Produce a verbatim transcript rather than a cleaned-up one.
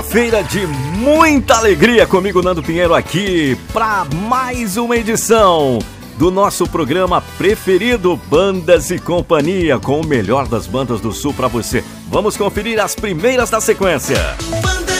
Quinta-feira de muita alegria, comigo Nando Pinheiro aqui para mais uma edição do nosso programa preferido, Bandas e Companhia, com o melhor das bandas do Sul para você. Vamos conferir as primeiras da sequência. Banda